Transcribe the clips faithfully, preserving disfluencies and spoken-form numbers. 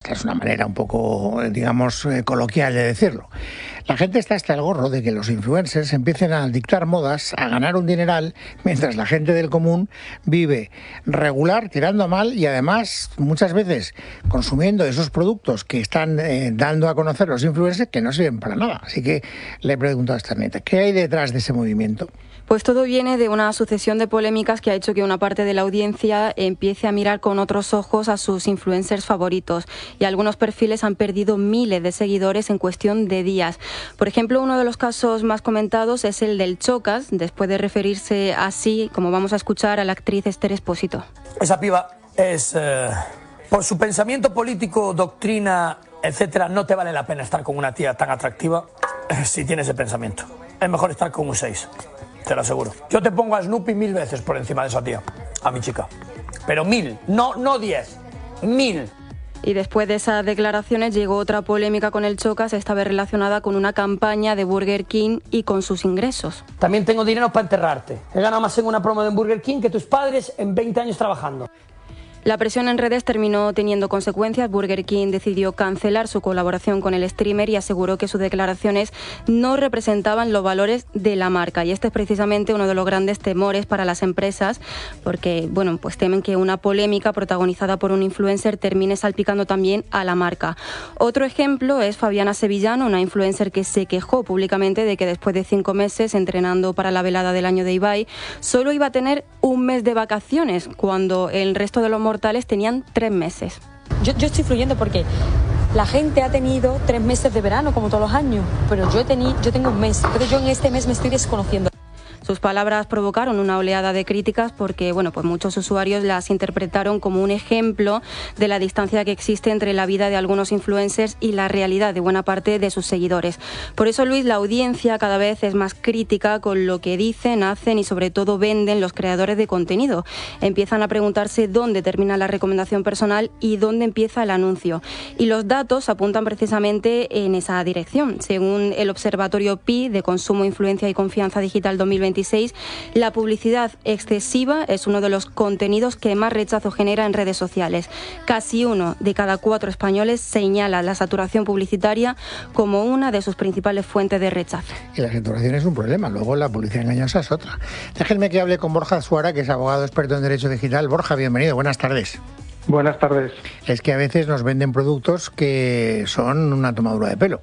Esta es una manera un poco, digamos, eh, coloquial de decirlo. La gente está hasta el gorro de que los influencers empiecen a dictar modas, a ganar un dineral, mientras la gente del común vive regular, tirando a mal y además muchas veces consumiendo esos productos que están eh, dando a conocer los influencers que no sirven para nada. Así que le he preguntado a esta neta, ¿qué hay detrás de ese movimiento? Pues todo viene de una sucesión de polémicas que ha hecho que una parte de la audiencia empiece a mirar con otros ojos a sus influencers favoritos, y algunos perfiles han perdido miles de seguidores en cuestión de días. Por ejemplo, uno de los casos más comentados es el del Chocas, después de referirse así, como vamos a escuchar, a la actriz Esther Expósito. Esa piba es, eh, por su pensamiento político, doctrina, etcétera, no te vale la pena estar con una tía tan atractiva eh, si tienes ese pensamiento. Es mejor estar con un seis. Te lo aseguro. Yo te pongo a Snoopy mil veces por encima de esa tía, a mi chica. Pero mil, no, no diez, mil. Y después de esas declaraciones llegó otra polémica con el Chocas, esta vez relacionada con una campaña de Burger King y con sus ingresos. También tengo dinero para enterrarte. He ganado más en una promo de Burger King que tus padres en veinte años trabajando. La presión en redes terminó teniendo consecuencias. Burger King decidió cancelar su colaboración con el streamer y aseguró que sus declaraciones no representaban los valores de la marca. Y este es precisamente uno de los grandes temores para las empresas, porque bueno, pues temen que una polémica protagonizada por un influencer termine salpicando también a la marca. Otro ejemplo es Fabiana Sevillano, una influencer que se quejó públicamente de que después de cinco meses entrenando para la velada del año de Ibai, solo iba a tener un mes de vacaciones, cuando el resto de los mortales tenían tres meses. Yo, yo estoy fluyendo porque la gente ha tenido tres meses de verano, como todos los años, pero yo, tení, yo tengo un mes, pero yo en este mes me estoy desconociendo. Sus palabras provocaron una oleada de críticas porque bueno, pues muchos usuarios las interpretaron como un ejemplo de la distancia que existe entre la vida de algunos influencers y la realidad de buena parte de sus seguidores. Por eso, Luis, la audiencia cada vez es más crítica con lo que dicen, hacen y sobre todo venden los creadores de contenido. Empiezan a preguntarse dónde termina la recomendación personal y dónde empieza el anuncio. Y los datos apuntan precisamente en esa dirección. Según el Observatorio P I de Consumo, Influencia y Confianza Digital dos mil veintiséis, la publicidad excesiva es uno de los contenidos que más rechazo genera en redes sociales. Casi uno de cada cuatro españoles señala la saturación publicitaria como una de sus principales fuentes de rechazo. Y la saturación es un problema, luego la publicidad engañosa es otra. Déjenme que hable con Borja Suara, que es abogado experto en Derecho Digital. Borja, bienvenido, buenas tardes. Buenas tardes. Es que a veces nos venden productos que son una tomadura de pelo.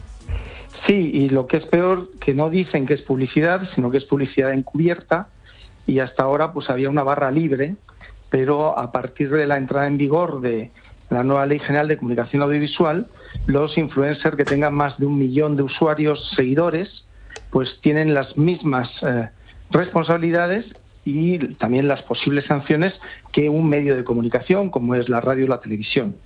Sí, y lo que es peor, que no dicen que es publicidad, sino que es publicidad encubierta, y hasta ahora pues había una barra libre, pero a partir de la entrada en vigor de la nueva Ley General de Comunicación Audiovisual, los influencers que tengan más de un millón de usuarios seguidores, pues tienen las mismas eh, responsabilidades y también las posibles sanciones que un medio de comunicación, como es la radio o la televisión.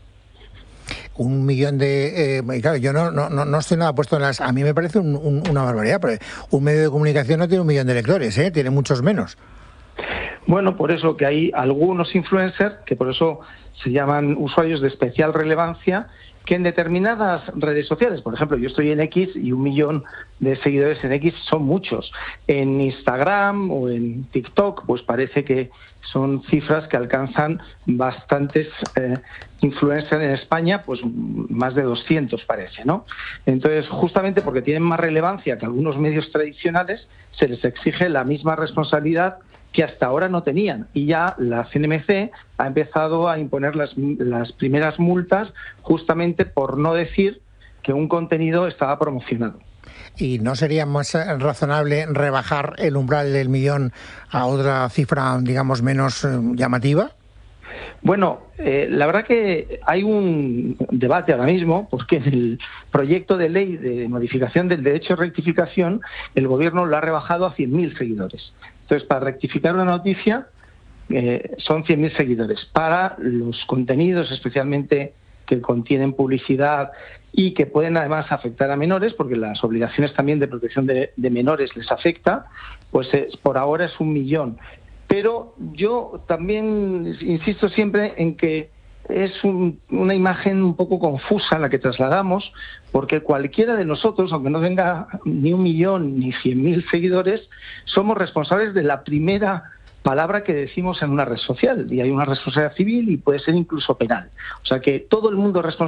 Un millón de... Eh, claro, yo no, no, no estoy nada puesto en las... A mí me parece un, un, una barbaridad, pero un medio de comunicación no tiene un millón de lectores, ¿eh? Tiene muchos menos. Bueno, por eso que hay algunos influencers, que por eso se llaman usuarios de especial relevancia, que en determinadas redes sociales, por ejemplo, yo estoy en X y un millón de seguidores en X son muchos. En Instagram o en TikTok, pues parece que son cifras que alcanzan bastantes eh, influencers en España, pues más de doscientos parece, ¿no? Entonces, justamente porque tienen más relevancia que algunos medios tradicionales, se les exige la misma responsabilidad que hasta ahora no tenían, y ya la C N M C ha empezado a imponer las, las primeras multas justamente por no decir que un contenido estaba promocionado. ¿Y no sería más razonable rebajar el umbral del millón a otra cifra, digamos, menos llamativa? Bueno, eh, la verdad que hay un debate ahora mismo, porque en el proyecto de ley de modificación del derecho de rectificación, el Gobierno lo ha rebajado a cien mil seguidores. Entonces, para rectificar una noticia, eh, son cien mil seguidores. Para los contenidos, especialmente que contienen publicidad y que pueden además afectar a menores, porque las obligaciones también de protección de, de menores les afecta, pues es, por ahora es un millón. Pero yo también insisto siempre en que es un, una imagen un poco confusa la que trasladamos, porque cualquiera de nosotros, aunque no tenga ni un millón ni cien mil seguidores, somos responsables de la primera palabra que decimos en una red social, y hay una responsabilidad civil y puede ser incluso penal. O sea que todo el mundo es responsable